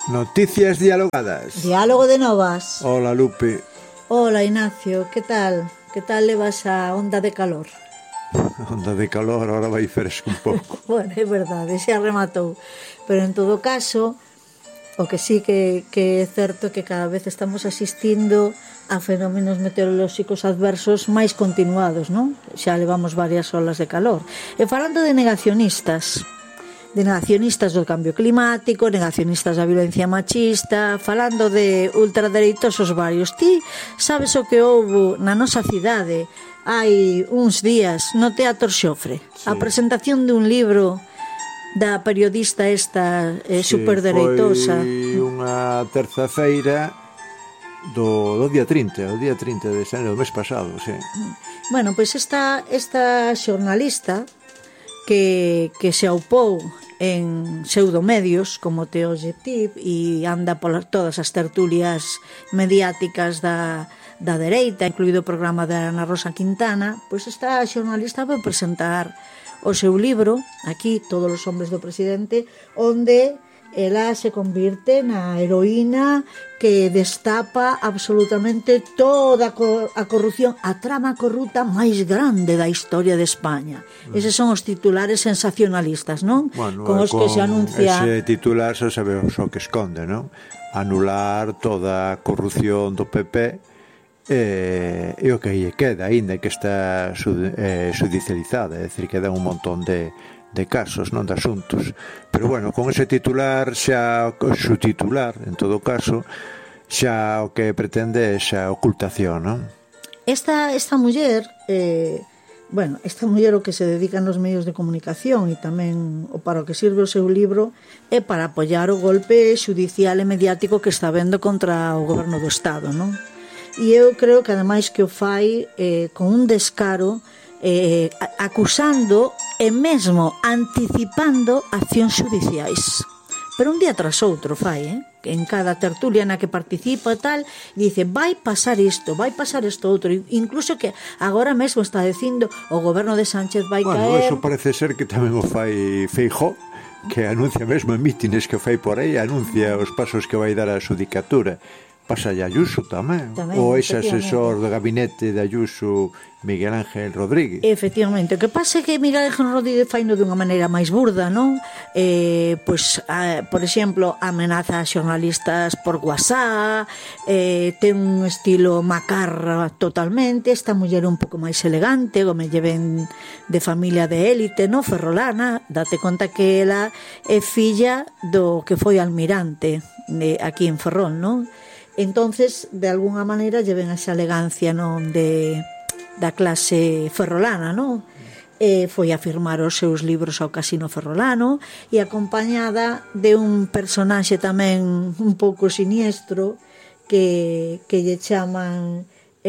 Noticias dialogadas. Diálogo de novas. Hola, Lupe. Hola, Ignacio, que tal? Que tal levas a onda de calor? Onda de calor, ahora vai fresco un pouco. Bueno, é verdade, xa rematou. Pero en todo caso, o que sí que é certo que cada vez estamos asistindo a fenómenos meteorolóxicos adversos máis continuados, non? Xa levamos varias olas de calor. E falando de negacionistas do cambio climático, negacionistas da violencia machista, falando de ultradereitosos varios. Ti sabes o que houbo na nosa cidade hai uns días no Teatro Xofre? Sí. A presentación de un libro da periodista esta superdereitosa. Foi unha terza feira do día 30, o día 30 de xaneiro do mes pasado, sí. Bueno, pois esta xornalista que se aupou en pseudomedios como TOGTIP e anda por todas as tertulias mediáticas da dereita, incluído o programa de Ana Rosa Quintana, pois esta xornalista vai presentar o seu libro, aquí, Todos os hombres do presidente, onde ela se convirte na heroína que destapa absolutamente toda a corrupción, a trama corrupta máis grande da historia de España. Eses son os titulares sensacionalistas, non? Bueno, con os que se anuncia... Ese titular xa sabemos o que esconde, non? Anular toda a corrupción do PP e o que aí queda, aínda que está judicializada, é dicir, queda un montón de casos, non, de asuntos. Pero bueno, con ese titular xa, o subtitular, en todo caso, xa o que pretende é xa ocultación, non? Esta muller, esta muller o que se dedica nos medios de comunicación e tamén o para o que sirve o seu libro é para apoiar o golpe xudicial e mediático que está vendo contra o goberno do Estado, non? E eu creo que ademais que o fai con un descaro, acusando e mesmo anticipando accións xudiciais, pero un día tras outro fai, en cada tertulia na que participa e tal, dice, vai pasar isto outro, incluso que agora mesmo está dicindo o goberno de Sánchez vai caer. Eso parece ser que tamén o fai Feijóo, que anuncia mesmo en mítines que fai por aí, anuncia os pasos que vai dar a xudicatura. Pasa a Ayuso tamén o ese asesor do gabinete de Ayuso, Miguel Ángel Rodríguez. Efectivamente, o que pasa é que Miguel Ángel Rodríguez faino dunha maneira máis burda, non? Por exemplo, amenaza a xornalistas por WhatsApp, ten un estilo macarra totalmente. Esta muller un pouco máis elegante, como lle ven de familia de élite, non? Ferrolana, date conta que ela é filla do que foi almirante aquí en Ferrol, non? Entonces, de alguna maneira lleven esa elegancia, non, da clase ferrolana, non? Foi a firmar os seus libros ao Casino Ferrolano e acompañada de un personaxe tamén un pouco siniestro que lle chaman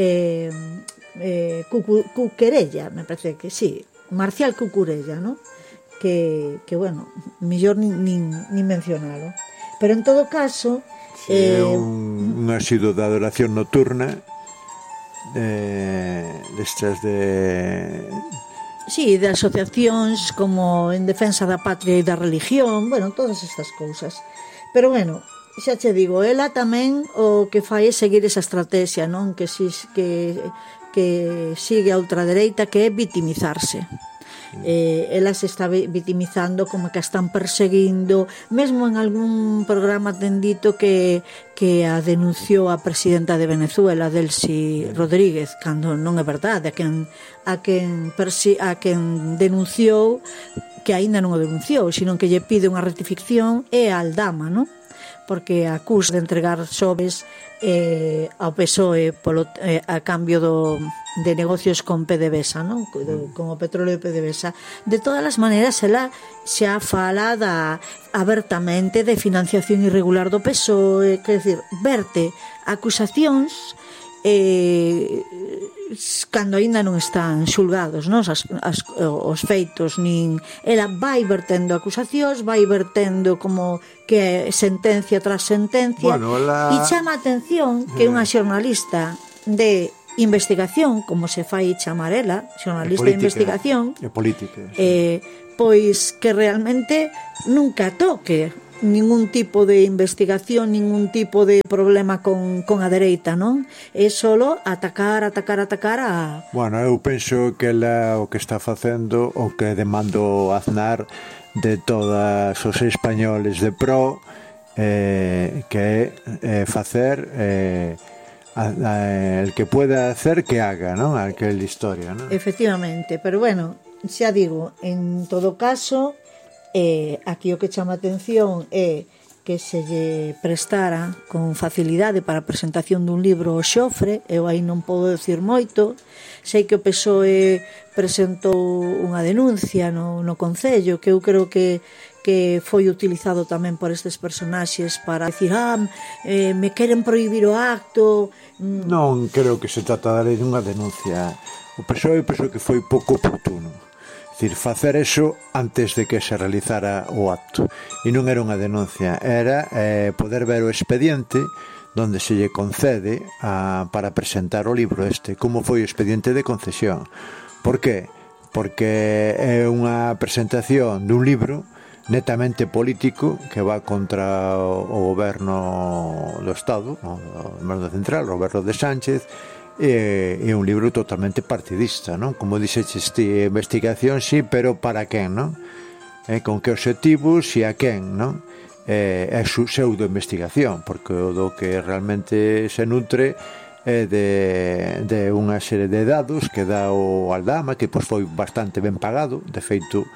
Cucurella, me parece que sí, Marcial Cucurella, non? Que bueno, mellor nin mencionalo. Pero en todo caso, é un asido da adoración nocturna destas de... Sí, de asociacións como En Defensa da Patria e da Religión, bueno, todas estas cousas. Pero bueno, xa che digo, ela tamén o que fai é seguir esa estrategia, non? Que sigue a ultradereita, que é vitimizarse. Ela se está vitimizando como que a están perseguindo, mesmo en algún programa ten dito que a denunciou a presidenta de Venezuela, Delcy Rodríguez, cando non é verdade, a quen denunciou, que aínda non o denunciou, sino que lle pide unha rectificación é a Aldama, non? Porque acusa de entregar sobres ao PSOE a cambio de negocios con PDVSA, non? Con o petróleo de PDVSA. De todas as maneiras, ela xa fala abertamente de financiación irregular do PSOE, quer dizer, verte acusacións cando aínda non están xulgados, non? Os feitos, nin ela vai vertendo acusacións, vai vertendo como que sentencia tras sentencia, e chama a atención que unha xornalista de investigación, como se fai chamar ela, xornalista de investigación, política, pois que realmente nunca toque ningún tipo de investigación, ningún tipo de problema con a dereita, non? É solo atacar a... Bueno, eu penso que ela o que está facendo, o que demando Aznar de todos os españoles de pro, que é facer el que pueda hacer que haga, non? Aquel historia, non? Efectivamente, pero bueno, xa digo, en todo caso, aquí o que chama atención é que se lle prestara con facilidade para a presentación dun libro ao Xofre. Eu aí non podo decir moito. Sei que o PSOE presentou unha denuncia no Concello, que eu creo que foi utilizado tamén por estes personaxes para decir, me queren prohibir o acto. Non creo que se trata de unha denuncia. O PSOE penso que foi pouco oportuno. É dicir, facer eso antes de que se realizara o acto. E non era unha denuncia, era poder ver o expediente donde se lle concede para presentar o libro este, como foi o expediente de concesión. Por qué? Porque é unha presentación dun libro netamente político que va contra o goberno do Estado, o goberno central, o goberno de Sánchez, é un libro totalmente partidista, non? Como dixeches ti, investigación sí, pero para quen, non? Con que obxectivos e a quen, non? É pseudo-investigación, porque o do que realmente se nutre é de unha serie de dados que dá o Aldama, que pois foi bastante ben pagado, de feito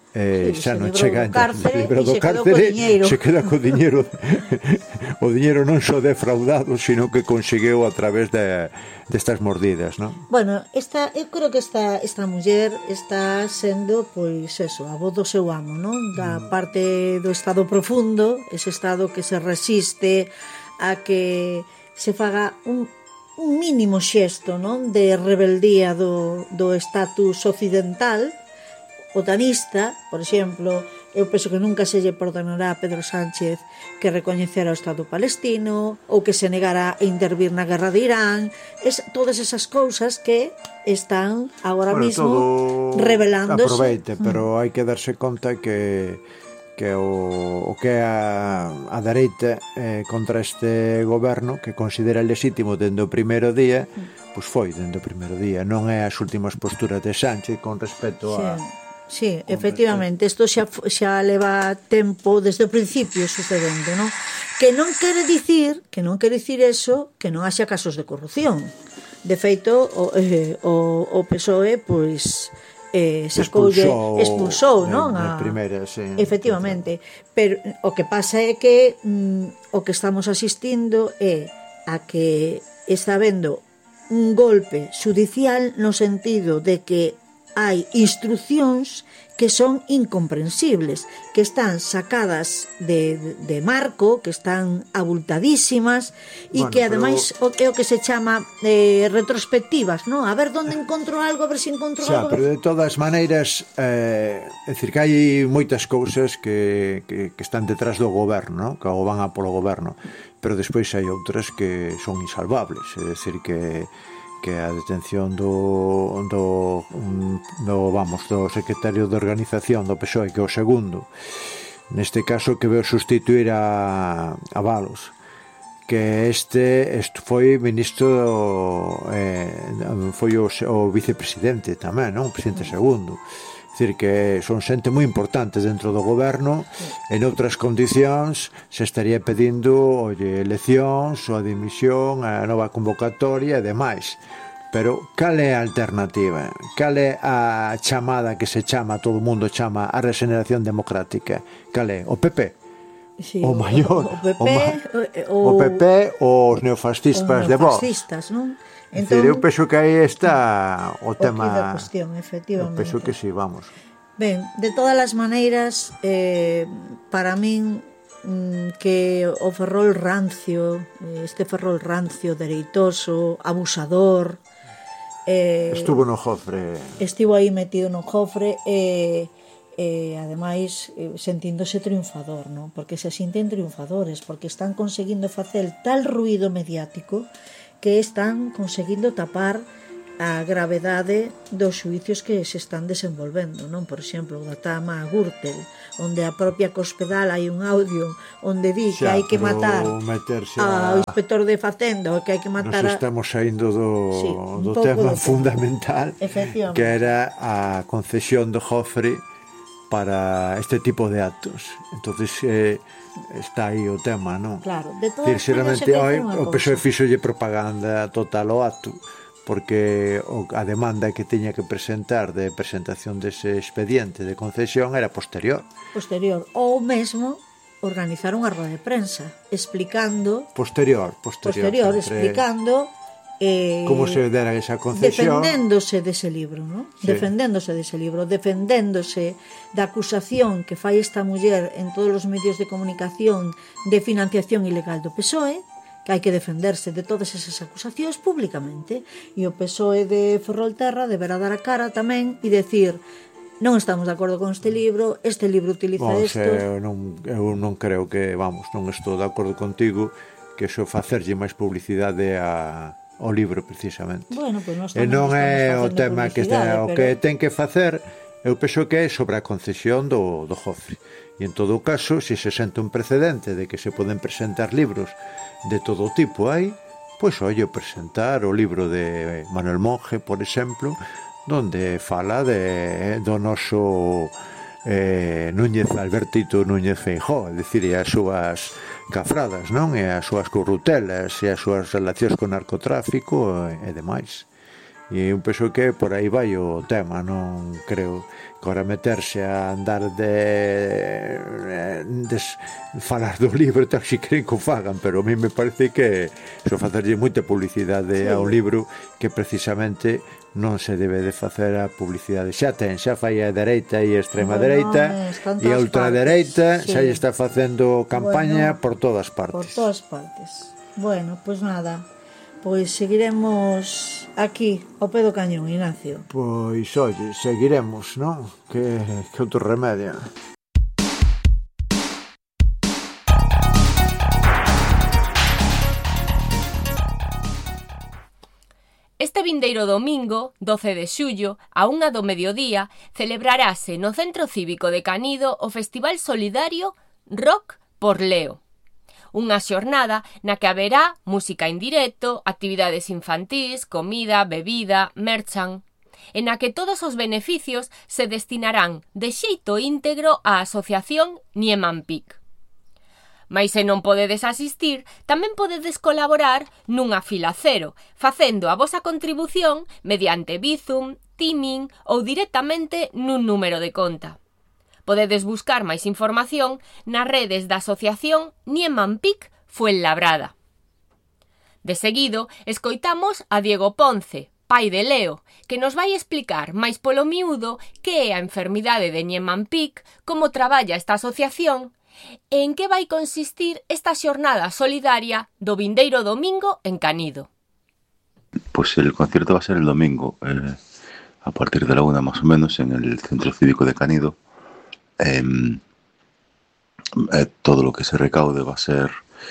xa non chega o libro do cárcere, se queda co diñeiro o diñeiro non só defraudado, sino que conseguiu a través destas mordidas, non? Bueno, eu creo que esta muller está sendo, pois eso, a voz do seu amo, non? Da parte do estado profundo, ese estado que se resiste a que se faga un mínimo xesto, non? De rebeldía do estatus occidental, otanista. Por exemplo, eu penso que nunca se lle perdonará a Pedro Sánchez que recoñecera o Estado palestino ou que se negara a intervir na guerra de Irán. Todas esas cousas que están agora mismo revelándose. Aproveite, pero hai que darse conta que o que é a dereita contra este goberno, que considera lexítimo dende o primeiro día, pois foi dende o primeiro día. Non é as últimas posturas de Sánchez con respecto a... Sí, efectivamente, isto xa leva tempo desde o principio sucedendo, non? Que non quere dicir eso que non haxa casos de corrupción. De feito, o PSOE pois expulsou, non? A primeira, sí. Efectivamente, pero o que pasa é que o que estamos asistindo é a que está habendo un golpe judicial no sentido de que hai instruccións que son incomprensibles, que están sacadas de marco, que están abultadísimas e que ademais é o que se chama retrospectivas, non? A ver onde encontro algo, a ver se encontro algo. Pero de todas maneiras, é dicir que hai moitas cousas que están detrás do goberno, que o van a polo goberno, pero despois hai outras que son insalvables, é dicir que a detención do secretario de organización do PSOE, que é o segundo, neste caso, que veo sustituir a Valos, que este foi ministro, foi o vicepresidente tamén, non? O presidente segundo. É dicir, que son xente moi importante dentro do goberno, en outras condicións se estaría pedindo eleccións, ou a dimisión, a nova convocatoria e demais. Pero cal é a alternativa? Cal é a chamada que se chama, todo o mundo chama, a regeneración democrática? Cal é? O PP? Sí, o maior, o PP, os neofascistas de Vox, non? Entón, eu penso que aí está o tema. Cuestión, efectivamente. Eu penso que sí, vamos. Ben, de todas as maneiras, para min que o Ferrol rancio, este Ferrol rancio, dereitoso, abusador, estuvo no Jofre. Estivo aí metido no Jofre ademais sentíndose triunfador, non? Porque se sinten triunfadores, porque están conseguindo facer tal ruído mediático que están conseguindo tapar a gravedade dos xuicios que se están desenvolvendo, non? Por exemplo, o da Tama Gürtel, onde a propia Cospedal hai un audio onde di que hai que matar ao inspector de Facenda, ou que hai que matar Nos estamos saindo do tema fundamental, que era a concesión do Jofre para este tipo de actos. Entonces está aí o tema, non? Claro, de todas maneras o PSOE fixolle propaganda total ao acto, porque a demanda que tiña que presentar de presentación dese expediente de concesión era posterior, ou mesmo organizar unha roda de prensa explicando explicando como se dera esa concesión, defendéndose dese libro, ¿no? Sí. Defendéndose da acusación que fai esta muller en todos os medios de comunicación de financiación ilegal do PSOE, que hai que defenderse de todas esas acusacións públicamente, e o PSOE de Ferrolterra deberá dar a cara tamén e decir: non estamos de acordo con este libro utiliza isto. Eu non creo que, non estou de acordo contigo que iso facerlle máis publicidade ao libro, precisamente. Bueno, pues e non é o tema que está, o que ten que facer, eu penso que é sobre a concesión do Jofre. E en todo caso, se se sente un precedente de que se poden presentar libros de todo tipo aí, pois presentar o libro de Manuel Monge, por exemplo, donde fala do noso Albertito Núñez Feijóo, é dicir, as súas cafradas, non? E as súas corrutelas e as súas relacións con narcotráfico e demais. E eu penso que por aí vai o tema, non creo que ahora meterse a andar de falar do libro, tal, si queren que o fagan, pero a mí me parece que iso facerlle moita publicidade ao libro, que precisamente non se debe de facer a publicidade. Xa fai a dereita e a extrema dereita e a ultradereita, xa lle está facendo campaña por todas partes. Bueno, pois nada, pois seguiremos aquí ao pé do cañón, Ignacio. Pois, seguiremos, non? Que outro remedio. Este vindeiro domingo, 12 de xullo, a 1 do mediodía, celebrarase no Centro Cívico de Canido o Festival Solidario Rock por Leo. Unha xornada na que haberá música en directo, actividades infantís, comida, bebida, merchan, e na que todos os beneficios se destinarán de xeito íntegro á asociación Niemanpic. Mais se non podedes asistir, tamén podedes colaborar nunha fila cero, facendo a vosa contribución mediante Bizum, Timing ou directamente nun número de conta. Podedes buscar máis información nas redes da asociación Niemanpic Fuenlabrada. De seguido, escoitamos a Diego Ponce, pai de Leo, que nos vai explicar máis polo miúdo que é a enfermidade de Niemanpic, como traballa esta asociación e en que vai consistir esta xornada solidaria do vindeiro domingo en Canido. Pues el concierto va a ser el domingo, a partir de la 1 más o menos, en el Centro Cívico de Canido. Todo lo que se recaude va a ser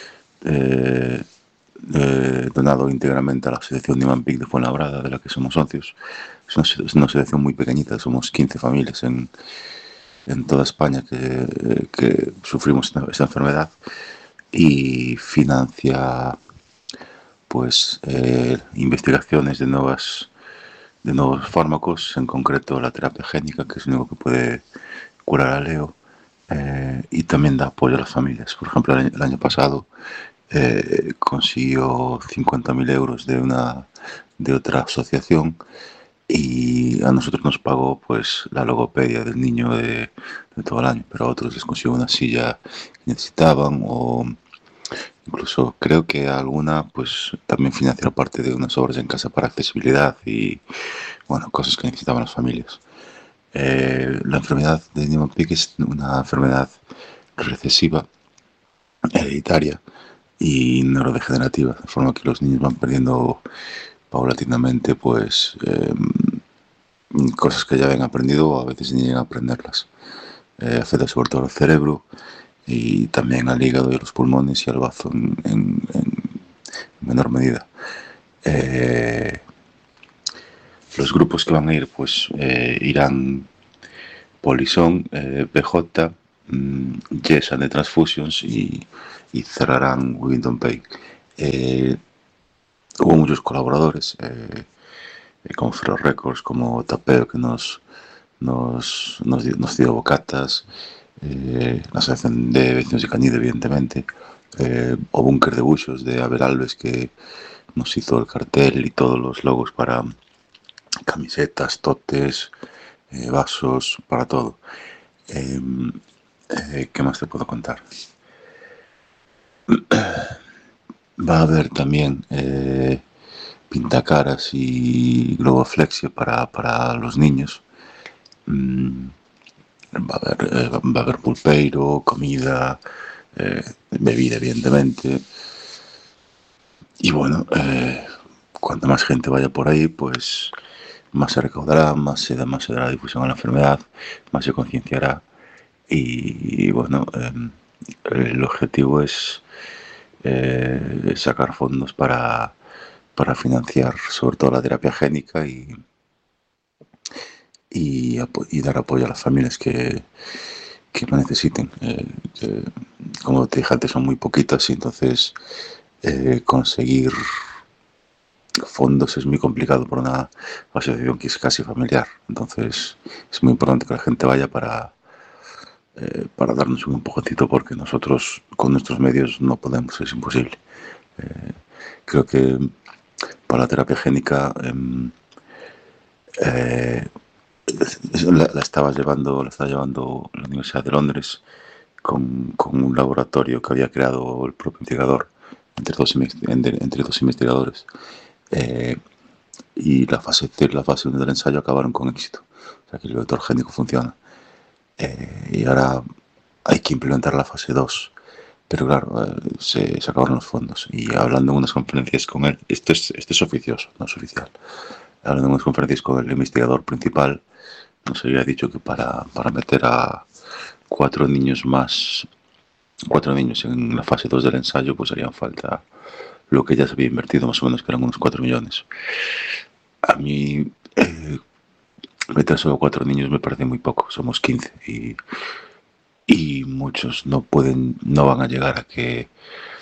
donado íntegramente a la asociación Niemanpic de Fuenlabrada, de la que somos socios. Es una asociación muy pequeñita, somos 15 familias en toda España que sufrimos esta enfermedad, y financia pues investigaciones de nuevos fármacos, en concreto la terapia génica, que es lo único que puede curar a Leo, y también da apoyo a las familias. Por ejemplo, el año pasado consiguió 50.000 euros de otra asociación, y a nosotros nos pagó pues la logopedia del niño de todo el año, pero a otros les consiguió una silla que necesitaban, o incluso creo que alguna pues también financió parte de unas obras en casa para accesibilidad y bueno, cosas que necesitaban las familias. La enfermedad de Niemanpic es una enfermedad recesiva, hereditaria y neurodegenerativa, de forma que los niños van perdiendo paulatinamente pues cosas que ya habían aprendido, o a veces ni llegan a aprenderlas. Afecta sobre todo al cerebro y también al hígado y a los pulmones y al bazo en menor medida. Los grupos que van a ir, pues irán Polizón, BJ, Yesa de Transfusions y cerrarán Windom Pay. Hubo muchos colaboradores, como Ferro Records, como Tapeo, que nos dio bocatas, la Asociación de Vecinos de Cañido, evidentemente, o Búnker de Buxos de Abel Alves, que nos hizo el cartel y todos los logos para camisetas, totes, vasos, para todo. ¿Qué más te puedo contar? Va a haber también pintacaras y globoflexia para los niños. Va a haber pulpeiro, comida, bebida, evidentemente. Y bueno, cuanta más gente vaya por ahí, pues más se recaudará, más se dará difusión a la enfermedad, más se concienciará. Y bueno, el objetivo es sacar fondos para financiar sobre todo la terapia génica y dar apoyo a las familias que lo necesiten. Como te dije antes, son muy poquitas y entonces conseguir fondos es muy complicado por una asociación que es casi familiar. Entonces es muy importante que la gente vaya para darnos un empujoncito, porque nosotros con nuestros medios no podemos, es imposible. Creo que para la terapia génica la estaba llevando la Universidad de Londres con un laboratorio que había creado el propio investigador entre dos investigadores, y la fase 1 del ensayo acabaron con éxito, o sea que el vector génico funciona. Y ahora hay que implementar la fase 2, pero claro, se acabaron los fondos. Y hablando en unas conferencias con él, esto es oficioso, no es oficial, hablando en unas conferencias con el investigador principal, nos había dicho que para meter a 4 niños en la fase 2 del ensayo, pues harían falta lo que ya se había invertido, más o menos, que eran unos 4 millones. A mí meter solo 4 niños me parece muy poco, somos 15 y muchos no van a llegar a que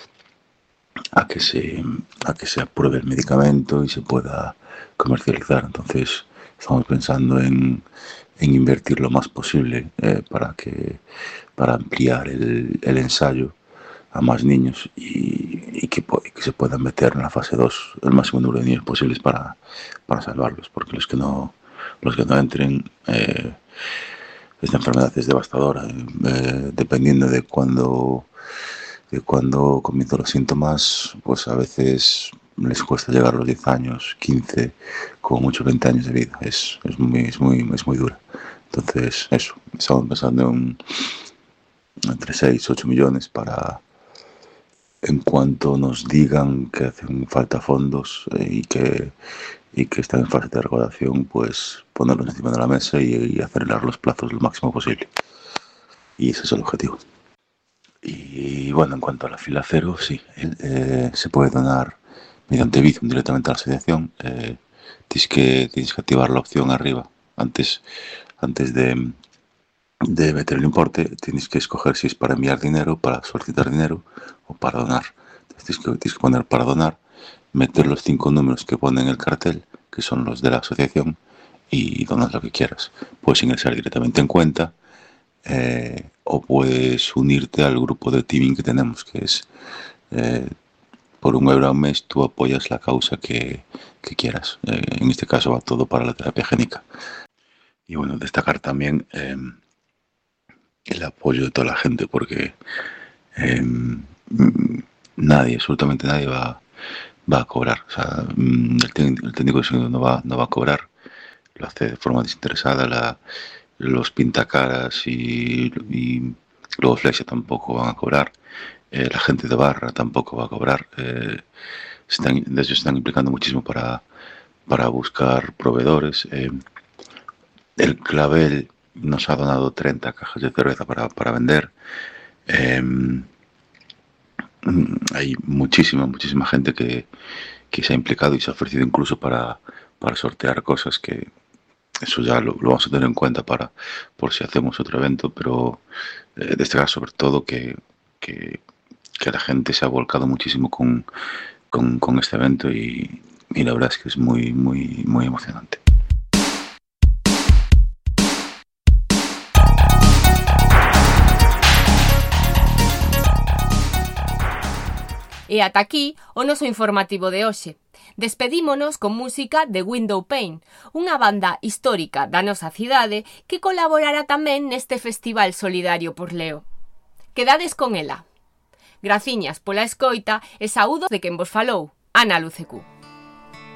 se apruebe el medicamento y se pueda comercializar. Entonces estamos pensando en invertir lo más posible para ampliar el ensayo a más niños y que se puedan meter en la fase 2 el máximo número de niños posibles para salvarlos, porque los que no entren, esta enfermedad es devastadora, dependiendo de cuándo comienzan los síntomas, pues a veces les cuesta llegar a los 10 años, 15, como mucho 20 años de vida. Es muy dura. Entonces, eso, estamos pensando entre 6 y 8 millones para, en cuanto nos digan que hacen falta fondos y que están en fase de recaudación, pues ponerlos encima de la mesa y acelerar los plazos lo máximo posible. Y ese es el objetivo. Y bueno, en cuanto a la fila cero, sí, se puede donar mediante Bizum directamente a la asociación. Tienes que activar la opción arriba antes de meter el importe. Tienes que escoger si es para enviar dinero, para solicitar dinero o para donar. Entonces tienes que poner para donar, meter los 5 números que pone en el cartel, que son los de la asociación, y donar lo que quieras. Puedes ingresar directamente en cuenta, o puedes unirte al grupo de teaming que tenemos, que es por €1 al mes tú apoyas la causa que quieras. En este caso va todo para la terapia génica. Y bueno, destacar también el apoyo de toda la gente, porque absolutamente nadie va a cobrar. O sea, el técnico de sonido no va a cobrar, lo hace de forma desinteresada. Los pintacaras y luego Flexia tampoco van a cobrar. La gente de barra tampoco va a cobrar. De hecho, están implicando muchísimo para buscar proveedores. El Clavel nos ha donado 30 cajas de cerveza para vender. hay muchísima gente que se ha implicado y se ha ofrecido incluso para sortear cosas, que eso ya lo vamos a tener en cuenta por si hacemos otro evento, pero destacar sobre todo que la gente se ha volcado muchísimo con este evento y la verdad es que es muy emocionante. E ata aquí o noso informativo de hoxe. Despedímonos con música de Window Pane, unha banda histórica da nosa cidade que colaborará tamén neste Festival Solidario por Leo. Quedades con ela. Graciñas pola escoita e saúdo de quen vos falou, Ana Lucecu.